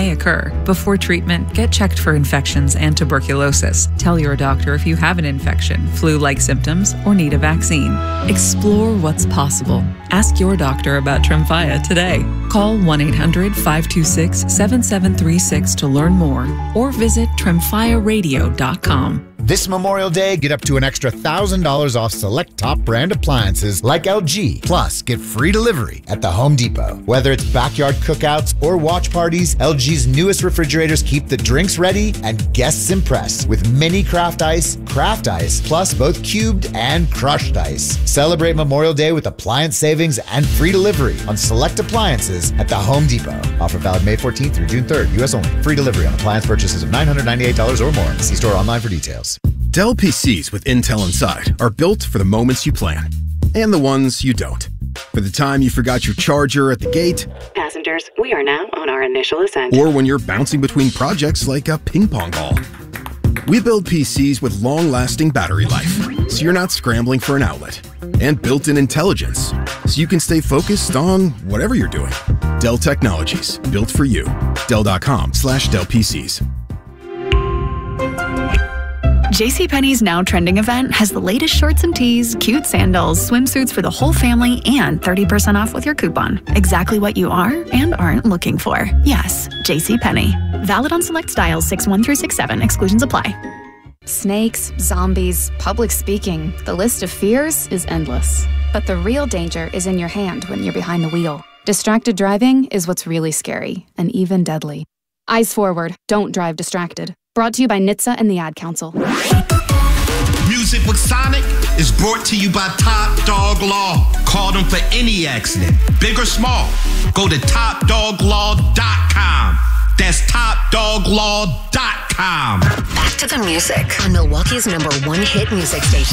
may occur. Before treatment, get checked for infections and tuberculosis. Tell your doctor if you have an infection, flu-like symptoms, or need a vaccine. Explore what's possible. Ask your doctor about Tremfya today. Call 1-800-526-7736 to learn more or visit TremfyaRadio.com. This Memorial Day, get up to an extra $1,000 off select top brand appliances like LG. Plus, get free delivery at the Home Depot. Whether it's backyard cookouts or watch parties, LG's newest refrigerators keep the drinks ready and guests impressed with mini craft ice, plus both cubed and crushed ice. Celebrate Memorial Day with appliance savings and free delivery on select appliances at the Home Depot. Offer valid May 14th through June 3rd, U.S. only. Free delivery on appliance purchases of $998 or more. See store online for details. Dell PCs with Intel inside are built for the moments you plan and the ones you don't. For the time you forgot your charger at the gate. Passengers, we are now on our initial ascent. Or when you're bouncing between projects like a ping pong ball. We build PCs with long-lasting battery life, so you're not scrambling for an outlet. And built-in intelligence, so you can stay focused on whatever you're doing. Dell Technologies, built for you. Dell.com/Dell PCs. JCPenney's Now Trending event has the latest shorts and tees, cute sandals, swimsuits for the whole family, and 30% off with your coupon. Exactly what you are and aren't looking for. Yes, JCPenney. Valid on select styles 6/1 through 6/7. Exclusions apply. Snakes, zombies, public speaking. The list of fears is endless. But the real danger is in your hand when you're behind the wheel. Distracted driving is what's really scary and even deadly. Eyes forward. Don't drive distracted. Brought to you by NHTSA and the Ad Council. Music with Sonic is brought to you by Top Dog Law. Call them for any accident, big or small. Go to topdoglaw.com. That's topdoglaw.com. Back to the music on Milwaukee's #1 hit music station.